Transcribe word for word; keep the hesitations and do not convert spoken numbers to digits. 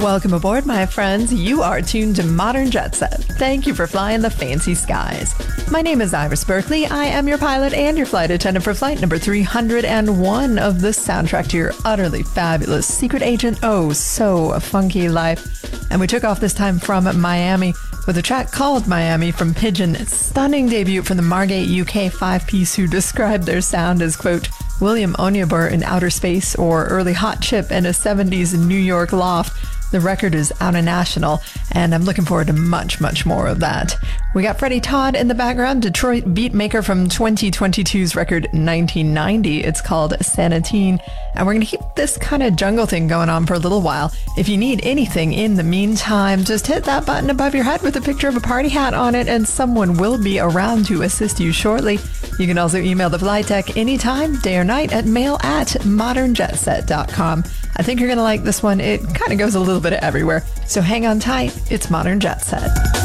Welcome aboard, my friends. You are tuned to Modern Jet Set. Thank you for flying the fancy skies. My name is Iris Berkeley. I am your pilot and your flight attendant for flight number three hundred one of the soundtrack to your utterly fabulous Secret Agent Oh So Funky Life. And we took off this time from Miami with a track called Miami from Pigeon. Stunning debut from the Margate U K five-piece who described their sound as, quote, William Onyeabor in outer space or early Hot Chip in a seventies New York loft. The record is out of national, and I'm looking forward to much, much more of that. We got Freddie Todd in the background, Detroit beatmaker from twenty twenty-two's record nineteen ninety. It's called Sanatine, and we're going to keep this kind of jungle thing going on for a little while. If you need anything in the meantime, just hit that button above your head with a picture of a party hat on it, and someone will be around to assist you shortly. You can also email the flight deck anytime, day or night, at mail at modern jet set dot com. I think you're going to like this one. It kind of goes a little bit everywhere. So hang on tight. It's Modern Jet Set.